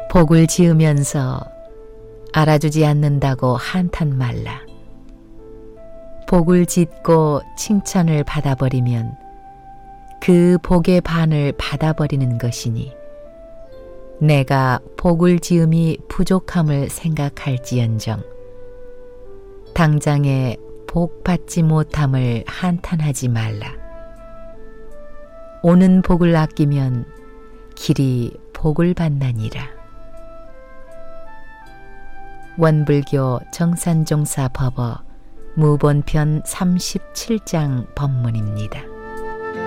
복을 지으면서 알아주지 않는다고 한탄 말라. 복을 짓고 칭찬을 받아버리면 그 복의 반을 받아버리는 것이니 내가 복을 지음이 부족함을 생각할지언정 당장에 복 받지 못함을 한탄하지 말라. 오는 복을 아끼면 길이 복을 받나니라. 원불교 정산종사 법어 무본편 37장 법문입니다.